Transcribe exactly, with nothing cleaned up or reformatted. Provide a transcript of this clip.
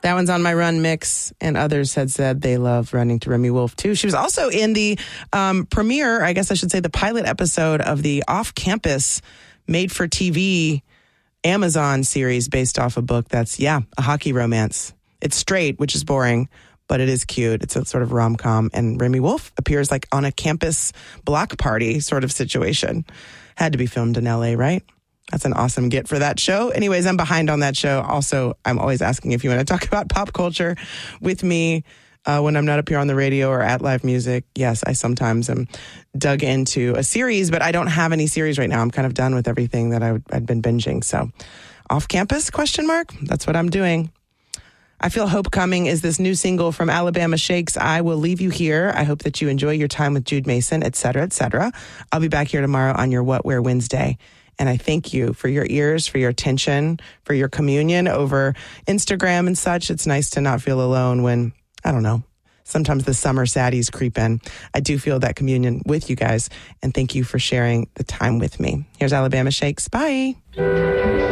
That one's on my run mix, and others had said they love Running to Remy Wolf, too. She was also in the um, premiere, I guess I should say the pilot episode of the off-campus made-for-T V Amazon series based off a book that's, yeah, a hockey romance. It's straight, which is boring, but it is cute. It's a sort of rom-com, and Remy Wolf appears like on a campus block party sort of situation. Had to be filmed in L A, right? That's an awesome get for that show. Anyways, I'm behind on that show. Also, I'm always asking if you want to talk about pop culture with me uh, when I'm not up here on the radio or at live music. Yes, I sometimes am dug into a series, but I don't have any series right now. I'm kind of done with everything that I, I'd been binging. So off campus, question mark? That's what I'm doing. I Feel Hope Coming is this new single from Alabama Shakes. I will leave you here. I hope that you enjoy your time with Jude Mason, et cetera, et cetera. I'll be back here tomorrow on your What, Where Wednesday. And I thank you for your ears, for your attention, for your communion over Instagram and such. It's nice to not feel alone when, I don't know, sometimes the summer saddies creep in. I do feel that communion with you guys. And thank you for sharing the time with me. Here's Alabama Shakes. Bye.